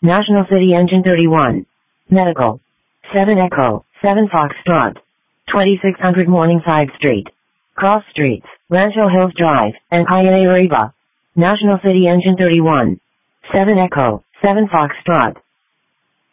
National City Engine 31. Medical. 7 Echo, 7 Foxtrot. 2600 Morningside Street. Cross Streets, Rancho Hills Drive, and Calle Arriba. National City Engine 31. 7 Echo, 7 Foxtrot.